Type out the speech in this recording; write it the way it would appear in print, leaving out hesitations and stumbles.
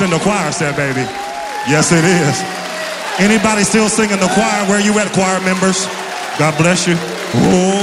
in the choir said, baby. Yes, it is. Anybody still singing the choir? Where you at, choir members? God bless you. Oh.